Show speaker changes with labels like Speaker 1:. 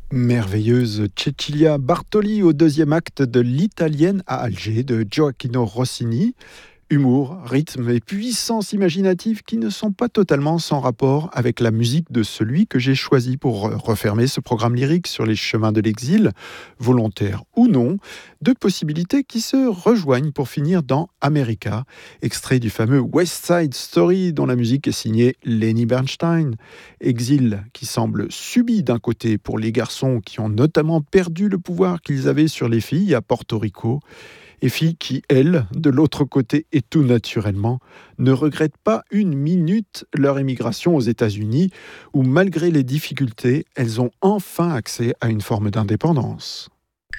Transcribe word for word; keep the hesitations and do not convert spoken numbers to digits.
Speaker 1: Merveilleuse Cecilia Bartoli au deuxième acte de L'Italienne à Alger de Gioacchino Rossini. Humour, rythme et puissance imaginative qui ne sont pas totalement sans rapport avec la musique de celui que j'ai choisi pour refermer ce programme lyrique sur les chemins de l'exil, volontaire ou non, deux possibilités qui se rejoignent pour finir dans America, extrait du fameux West Side Story dont la musique est signée Lenny Bernstein. Exil qui semble subi d'un côté pour les garçons qui ont notamment perdu le pouvoir qu'ils avaient sur les filles à Porto Rico, et filles qui, elles, de l'autre côté et tout naturellement, ne regrettent pas une minute leur émigration aux États-Unis, où malgré les difficultés, elles ont enfin accès à une forme d'indépendance.